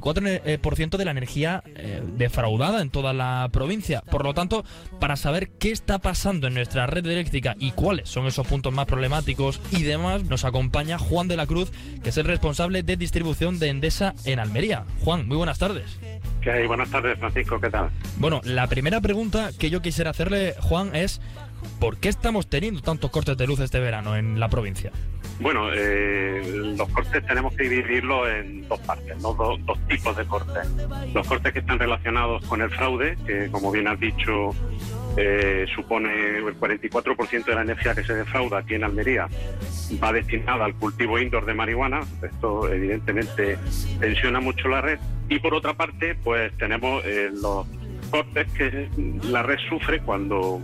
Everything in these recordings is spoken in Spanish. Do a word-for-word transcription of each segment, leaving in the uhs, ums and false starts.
cuatro por ciento de la energía eh, defraudada en toda la provincia. Por lo tanto, para saber qué está pasando en nuestra red eléctrica y cuáles son esos puntos más problemáticos y demás, nos acompaña Juan de la Cruz, que es el responsable de distribución de Endesa en Almería. Juan, muy buenas tardes. ¿Qué hay? Buenas tardes, Francisco, ¿qué tal? Bueno, la primera pregunta que yo quisiera hacerle, Juan, es ¿por qué estamos teniendo tantos cortes de luz este verano en la provincia? Bueno, eh, los cortes tenemos que dividirlos en dos partes, ¿no? Dos, dos tipos de cortes. Los cortes que están relacionados con el fraude, que como bien has dicho, eh, supone el cuarenta y cuatro por ciento de la energía que se defrauda aquí en Almería, va destinada al cultivo indoor de marihuana. Esto evidentemente tensiona mucho la red. Y por otra parte, pues tenemos eh, los cortes que la red sufre cuando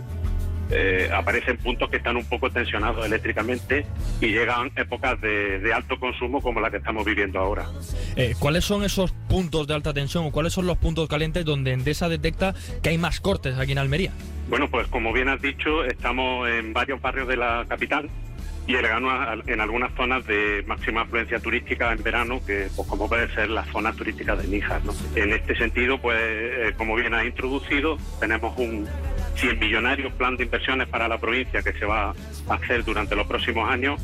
Eh, aparecen puntos que están un poco tensionados eléctricamente y llegan épocas de, de alto consumo como la que estamos viviendo ahora. Eh, ¿Cuáles son esos puntos de alta tensión o cuáles son los puntos calientes donde Endesa detecta que hay más cortes aquí en Almería? Bueno, pues como bien has dicho, estamos en varios barrios de la capital y en algunas zonas de máxima afluencia turística en verano, que pues como pueden ser las zonas turísticas de Níjar, ¿no? En este sentido, pues eh, como bien has introducido, tenemos un cien millonario plan de inversiones para la provincia que se va a hacer durante los próximos años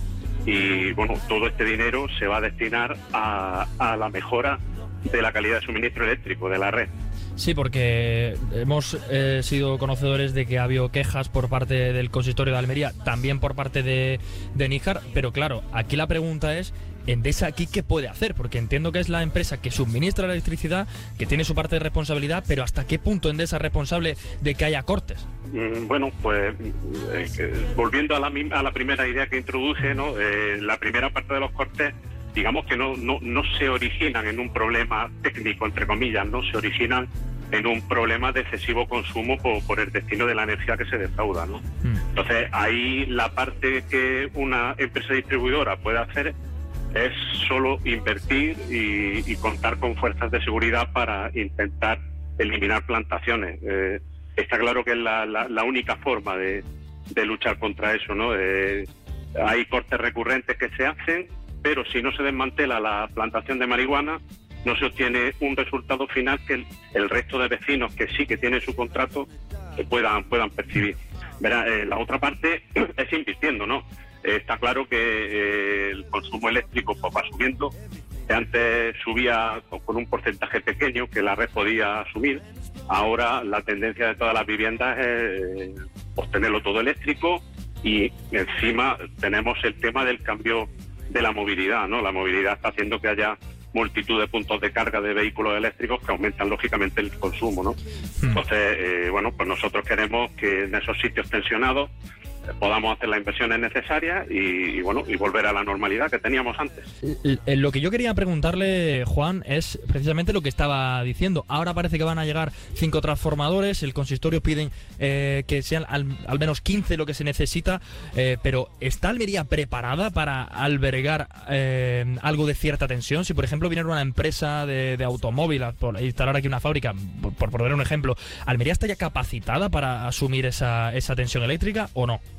y bueno, todo este dinero se va a destinar a, a la mejora de la calidad de suministro eléctrico de la red. Sí, porque hemos eh, sido conocedores de que ha habido quejas por parte del consistorio de Almería, también por parte de, de Níjar, pero claro, aquí la pregunta es, ¿Endesa aquí qué puede hacer? Porque entiendo que es la empresa que suministra la electricidad, que tiene su parte de responsabilidad, pero ¿hasta qué punto Endesa es responsable de que haya cortes? Mm, bueno, pues eh, volviendo a la, a la primera idea que introduje, ¿no? Eh, la primera parte de los cortes, digamos que no, no, no se originan en un problema técnico, entre comillas, no se originan en un problema de excesivo consumo por, por el destino de la energía que se defrauda, ¿no? Mm. Entonces, ahí la parte que una empresa distribuidora puede hacer es solo invertir y, y contar con fuerzas de seguridad para intentar eliminar plantaciones. Eh, está claro que es la, la, la única forma de, de luchar contra eso, ¿no? Eh, hay cortes recurrentes que se hacen, pero si no se desmantela la plantación de marihuana, no se obtiene un resultado final que el, el resto de vecinos que sí que tienen su contrato eh, puedan, puedan percibir. Verá, eh, la otra parte es invirtiendo, ¿no? Eh, está claro que eh, el consumo eléctrico pues, va subiendo. Antes subía con un porcentaje pequeño que la red podía asumir. Ahora la tendencia de todas las viviendas es eh, pues, tenerlo todo eléctrico y encima tenemos el tema del cambio de la movilidad, ¿no? La movilidad está haciendo que haya multitud de puntos de carga de vehículos eléctricos que aumentan lógicamente el consumo, ¿no? Entonces, eh, bueno, pues nosotros queremos que en esos sitios tensionados eh, podamos hacer las inversiones necesarias y, y bueno, y volver a la normalidad que teníamos antes. Lo que yo quería preguntarle, Juan, es precisamente lo que estaba diciendo. Ahora parece que van a llegar cinco transformadores, el consistorio piden eh, que sean al, al menos quince lo que se necesita, eh, pero ¿está Almería preparada para albergar eh, algo de cierta tensión? Si por ejemplo viniera una empresa de, de automóvil a por instalar aquí una fábrica, por, por poner un ejemplo, ¿Almería está ya capacitada para asumir esa, esa tensión eléctrica o no?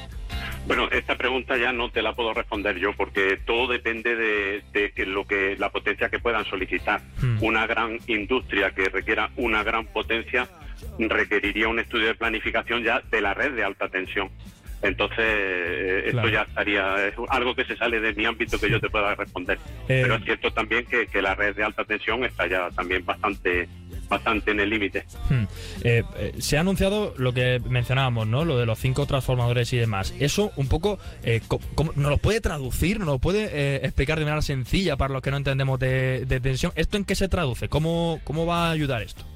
Bueno, esta pregunta ya no te la puedo responder yo porque todo depende de, de que lo que la potencia que puedan solicitar. Hmm. Una gran industria que requiera una gran potencia requeriría un estudio de planificación ya de la red de alta tensión. Entonces, eh, esto claro. ya estaría, es algo que se sale de mi ámbito que yo te pueda responder. Eh, Pero es cierto también que, que la red de alta tensión está ya también bastante bastante en el límite. Hmm. Eh, eh, se ha anunciado lo que mencionábamos, ¿no? Lo de los cinco transformadores y demás. Eso un poco, eh, ¿cómo, ¿nos lo puede traducir? ¿Nos lo puede eh, explicar de manera sencilla para los que no entendemos de, de tensión? ¿Esto en qué se traduce? ¿Cómo, cómo va a ayudar esto?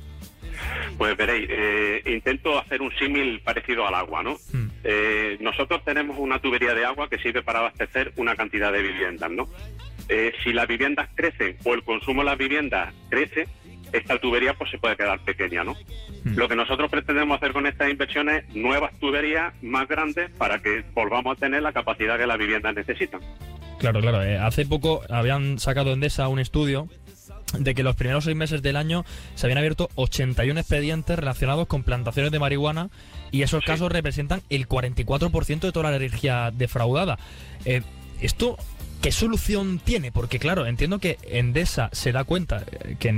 Pues veréis, eh, intento hacer un símil parecido al agua, ¿no? Hmm. Eh, nosotros tenemos una tubería de agua que sirve para abastecer una cantidad de viviendas, ¿no? Eh, si las viviendas crecen o el consumo de las viviendas crece, esta tubería pues se puede quedar pequeña, ¿no? Hmm. Lo que nosotros pretendemos hacer con estas inversiones es nuevas tuberías más grandes para que volvamos a tener la capacidad que las viviendas necesitan. Claro, claro. Eh, hace poco habían sacado Endesa un estudio de que los primeros seis meses del año se habían abierto ochenta y uno expedientes relacionados con plantaciones de marihuana y esos sí. casos representan el cuarenta y cuatro por ciento de toda la energía defraudada. Eh, esto, ¿qué solución tiene? Porque claro, entiendo que Endesa se da cuenta que